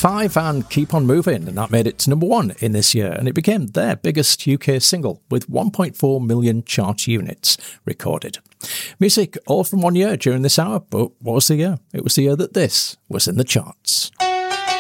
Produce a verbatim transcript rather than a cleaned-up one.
five and Keep On Moving, and that made it to number one in this year, and it became their biggest U K single with one point four million chart units recorded. Music all from one year during this hour, but what was the year? It was the year that this was in the charts.